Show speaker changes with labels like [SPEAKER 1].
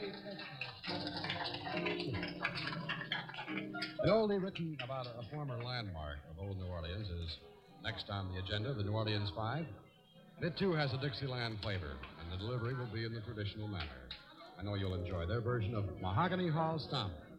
[SPEAKER 1] An oldie written about a former landmark of old New Orleans is next on the agenda, the New Orleans Five. It, too, has a Dixieland flavor, and the delivery will be in the traditional manner. I know you'll enjoy their version of Mahogany Hall Stomp.